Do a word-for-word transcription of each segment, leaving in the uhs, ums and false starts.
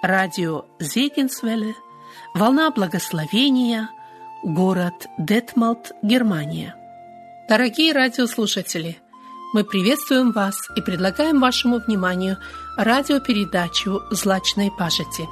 Радио Зегенсвелле, волна благословения, город Детмалт, Германия. Дорогие радиослушатели, мы приветствуем вас и предлагаем вашему вниманию радиопередачу «Злачной пажити».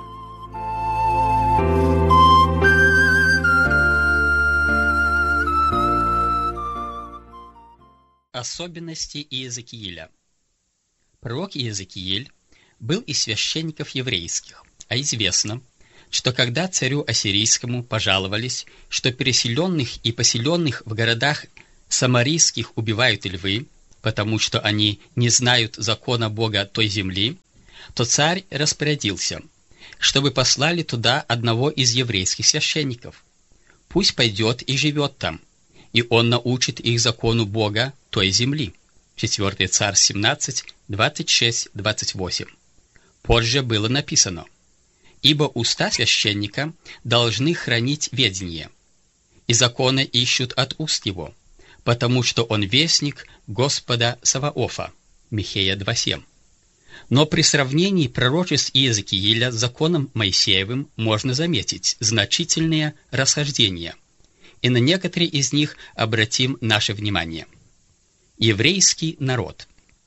Особенности Иезекииля. Пророк Иезекииль был из священников еврейских, а известно, что когда царю ассирийскому пожаловались, что переселенных и поселенных в городах самарийских убивают львы, потому что они не знают закона Бога той земли, то царь распорядился, чтобы послали туда одного из еврейских священников. Пусть пойдет и живет там, и он научит их закону Бога той земли. четвёртый Царь семнадцать, двадцать шесть, двадцать восемь. Позже было написано: «Ибо уста священника должны хранить ведение, и законы ищут от уст его, потому что он вестник Господа Саваофа». Михея два семь. Но при сравнении пророчеств Иезекииля с законом Моисеевым можно заметить значительные расхождения, и на некоторые из них обратим наше внимание. Еврейский народ.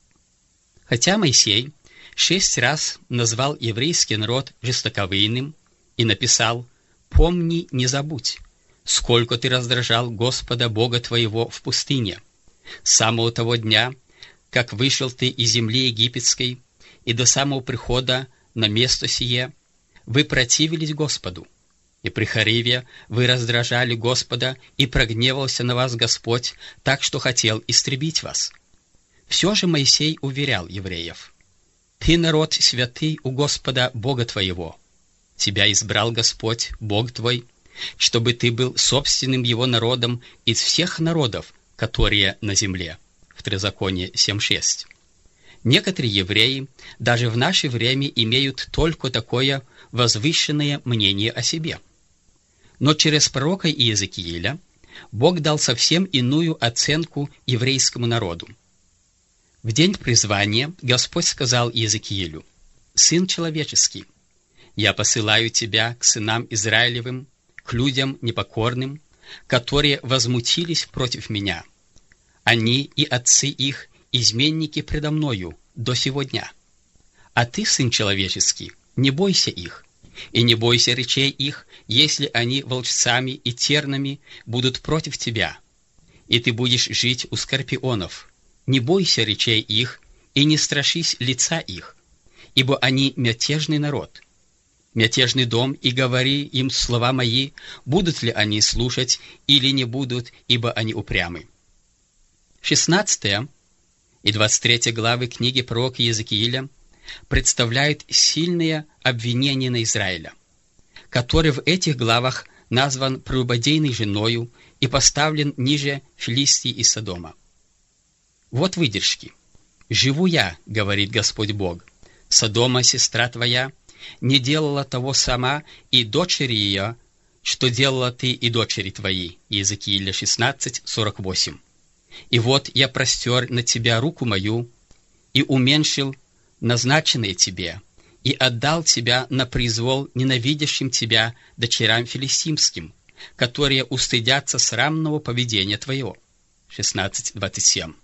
Хотя Моисей шесть раз назвал еврейский народ жестоковыйным и написал: «Помни, не забудь, сколько ты раздражал Господа Бога твоего в пустыне, с самого того дня, как вышел ты из земли египетской, и до самого прихода на место сие, вы противились Господу, и при Хориве вы раздражали Господа, и прогневался на вас Господь, так что хотел истребить вас». Все же Моисей уверял евреев: «Ты народ святый у Господа Бога твоего. Тебя избрал Господь, Бог твой, чтобы ты был собственным его народом из всех народов, которые на земле». Второзаконие семь шесть. Некоторые евреи даже в наше время имеют только такое возвышенное мнение о себе. Но через пророка Иезекииля Бог дал совсем иную оценку еврейскому народу. В день призвания Господь сказал Иезекиилю: «Сын человеческий, я посылаю тебя к сынам Израилевым, к людям непокорным, которые возмутились против меня. Они и отцы их изменники предо мною до сего дня. А ты, сын человеческий, не бойся их, и не бойся речей их, если они волчцами и тернами будут против тебя, и ты будешь жить у скорпионов. Не бойся речей их, и не страшись лица их, ибо они мятежный народ. Мятежный дом, и говори им слова мои, будут ли они слушать или не будут, ибо они упрямы». шестнадцатая и двадцать третья главы книги пророка Иезекииля представляют сильные обвинения на Израиля, который в этих главах назван прелюбодейной женою и поставлен ниже Филистии и Содома. Вот выдержки. «Живу я, — говорит Господь Бог, — Содома, сестра твоя, не делала того сама, и дочери ее, что делала ты и дочери твои». Иезекииля шестнадцать, сорок восемь. «И вот я простер на тебя руку мою, и уменьшил назначенное тебе, и отдал тебя на произвол ненавидящим тебя дочерям филистимским, которые устыдятся срамного поведения твоего». шестнадцать, двадцать семь.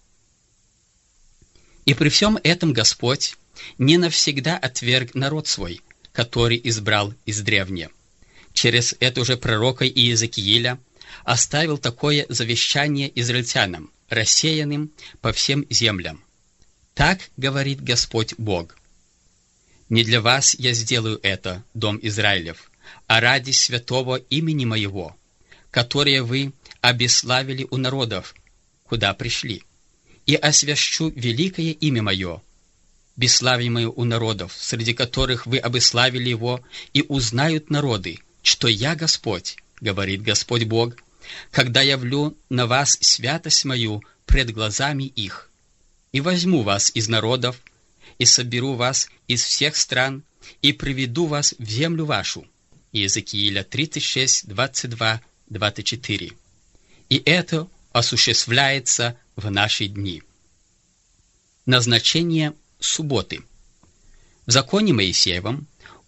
И при всем этом Господь не навсегда отверг народ свой, который избрал издревне. Через этого же пророка Иезекииля оставил такое завещание израильтянам, рассеянным по всем землям. «Так говорит Господь Бог: не для вас я сделаю это, дом Израилев, а ради святого имени моего, которое вы обесславили у народов, куда пришли, и освящу великое имя мое, бесславимое у народов, среди которых вы обесславили его, и узнают народы, что я Господь, говорит Господь Бог, когда явлю на вас святость мою пред глазами их, и возьму вас из народов, и соберу вас из всех стран, и приведу вас в землю вашу». Иезекииля тридцать шесть, двадцать два, двадцать четыре. И это осуществляется в наши дни. Назначение субботы. В законе Моисеевом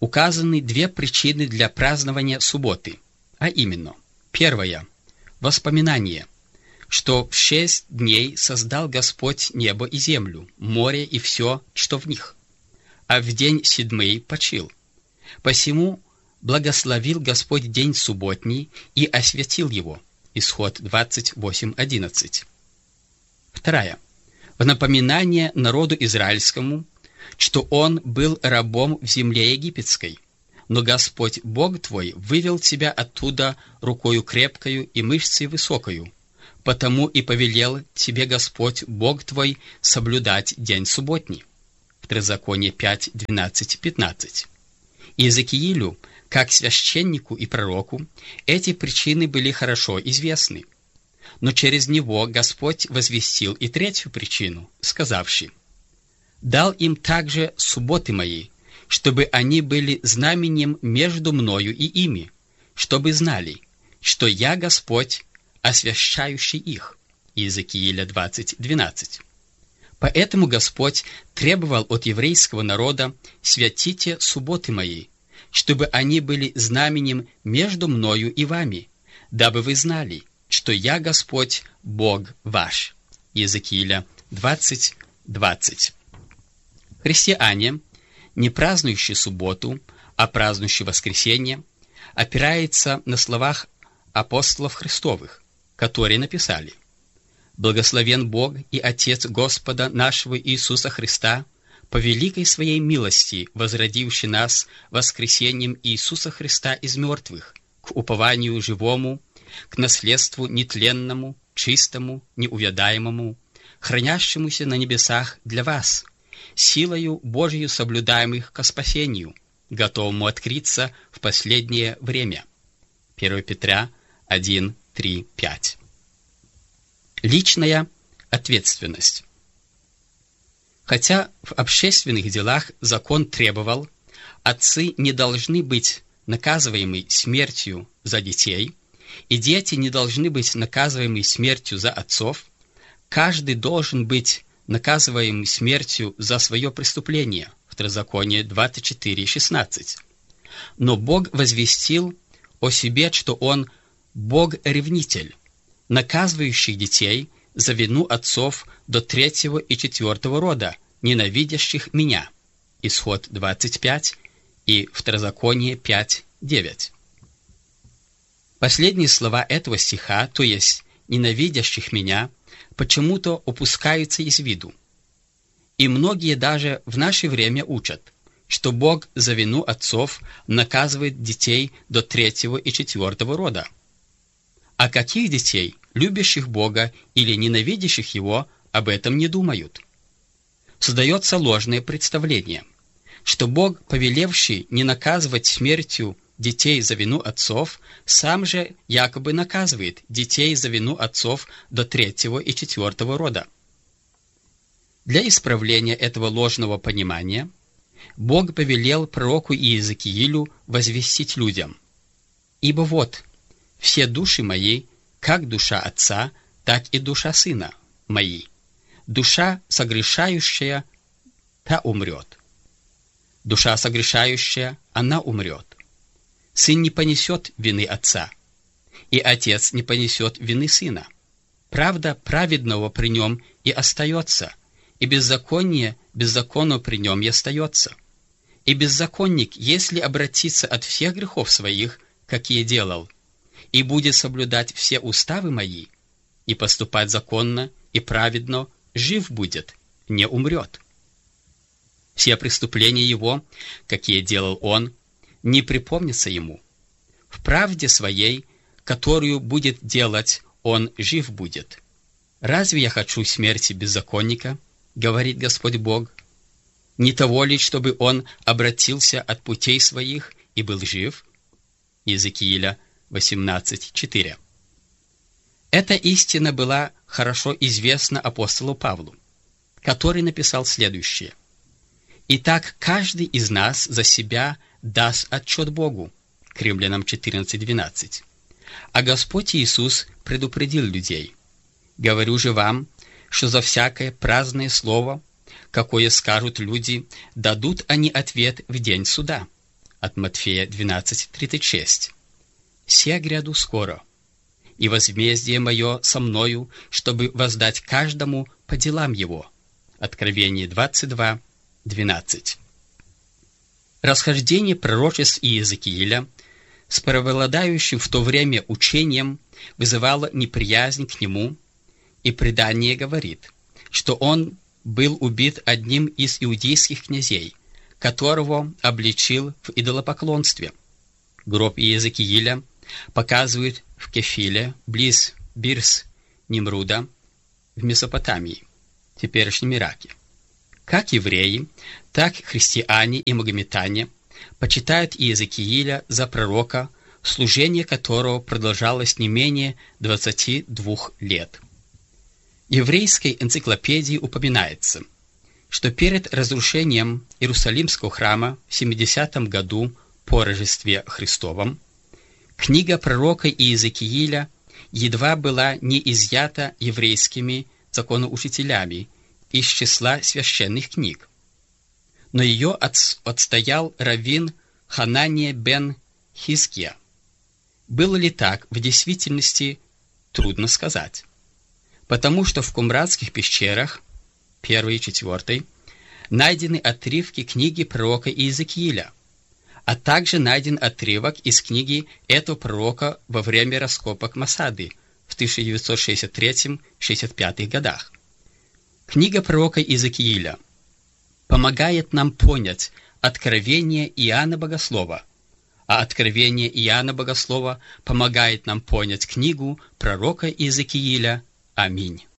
указаны две причины для празднования субботы, а именно, первая – воспоминание, что в шесть дней создал Господь небо и землю, море и все, что в них, а в день седьмый почил. Посему благословил Господь день субботний и освятил его. Исход двадцать восемь одиннадцать. Вторая. В напоминание народу израильскому, что он был рабом в земле египетской, но Господь Бог твой вывел тебя оттуда рукою крепкою и мышцей высокою, потому и повелел тебе Господь Бог твой соблюдать день субботний. Второзаконие пять, двенадцать, пятнадцать. Иезекиилю, как священнику и пророку, эти причины были хорошо известны. Но через него Господь возвестил и третью причину, сказавши: «Дал им также субботы мои, чтобы они были знаменем между мною и ими, чтобы знали, что я Господь, освящающий их». Иезекииля двадцать, двенадцать. Поэтому Господь требовал от еврейского народа: «Святите субботы мои, чтобы они были знаменем между мною и вами, дабы вы знали, что я Господь, Бог ваш». Иезекииля двадцать, двадцать. Христиане, не празднующие субботу, а празднующие воскресенье, опираются на словах апостолов Христовых, которые написали: «Благословен Бог и Отец Господа нашего Иисуса Христа, по великой Своей милости, возродивший нас воскресением Иисуса Христа из мертвых, к упованию живому, к наследству нетленному, чистому, неувядаемому, хранящемуся на небесах для вас, силою Божию соблюдаемых ко спасению, готовому открыться в последнее время». первое Петра один, три, пять. Личная ответственность. Хотя в общественных делах закон требовал, отцы не должны быть наказываемы смертью за детей, и дети не должны быть наказываемы смертью за отцов, каждый должен быть наказываем смертью за свое преступление. Второзаконие двадцать четыре, шестнадцать. Но Бог возвестил о себе, что Он Бог-ревнитель, наказывающий детей за вину отцов до третьего и четвертого рода, ненавидящих меня. Исход двадцать пять и Второзаконие пять, девять. Последние слова этого стиха, то есть «ненавидящих меня», почему-то упускаются из виду. И многие даже в наше время учат, что Бог за вину отцов наказывает детей до третьего и четвертого рода. А каких детей, любящих Бога или ненавидящих Его, об этом не думают? Создается ложное представление, что Бог, повелевший не наказывать смертью детей за вину отцов, сам же якобы наказывает детей за вину отцов до третьего и четвертого рода. Для исправления этого ложного понимания Бог повелел пророку Иезекиилю возвестить людям: «Ибо вот, все души мои, как душа отца, так и душа сына мои. Душа согрешающая, та умрет. Душа согрешающая, она умрет. Сын не понесет вины отца, и отец не понесет вины сына. Правда праведного при нем и остается, и беззаконие беззаконного при нем и остается. И беззаконник, если обратится от всех грехов своих, какие делал, и будет соблюдать все уставы мои, и поступать законно и праведно, жив будет, не умрет. Все преступления его, какие делал он, не припомнится ему. В правде своей, которую будет делать, он жив будет. Разве я хочу смерти беззаконника, говорит Господь Бог? Не того ли, чтобы он обратился от путей своих и был жив? Иезекииля восемнадцать, четыре. Эта истина была хорошо известна апостолу Павлу, который написал следующее: «Итак, каждый из нас за себя даст отчет Богу». К Римлянам четырнадцать, двенадцать. А Господь Иисус предупредил людей: «Говорю же вам, что за всякое праздное слово, какое скажут люди, дадут они ответ в день суда. от Матфея двенадцать тридцать шесть. «Се гряду скоро, и возмездие мое со мною, чтобы воздать каждому по делам его». Откровение двадцать два двенадцать. Расхождение пророчеств Иезекииля с преобладающим в то время учением вызывало неприязнь к нему, и предание говорит, что он был убит одним из иудейских князей, которого обличил в идолопоклонстве. Гроб Иезекииля показывает в Кефиле, близ Бирс-Нимруда, в Месопотамии, теперешнем Ираке. Как евреи, так христиане и магометане почитают Иезекииля за пророка, служение которого продолжалось не менее двадцати двух лет. В еврейской энциклопедии упоминается, что перед разрушением Иерусалимского храма в семидесятом году по Рождестве Христовом книга пророка Иезекииля едва была не изъята еврейскими законоучителями из числа священных книг, но ее отстоял раввин Ханания бен Хизкия. Было ли так в действительности, трудно сказать, потому что в Кумрадских пещерах, первой и четвертой, найдены отрывки книги пророка Иезекииля, а также найден отрывок из книги этого пророка во время раскопок Масады в тысяча девятьсот шестьдесят третьем — шестьдесят пятом годах. Книга пророка Иезекииля помогает нам понять откровение Иоанна Богослова, а откровение Иоанна Богослова помогает нам понять книгу пророка Иезекииля. Аминь.